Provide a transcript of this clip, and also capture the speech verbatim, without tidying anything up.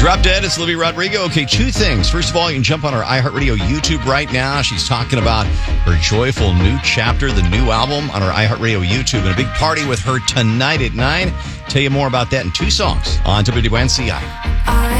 Drop Dead, it's Olivia Rodrigo. Okay, two things. First of all, you can jump on our iHeartRadio YouTube right now. She's talking about her joyful new chapter, the new album on our iHeartRadio YouTube, and a big party with her tonight at nine. Tell you more about that in two songs on W W N C I. I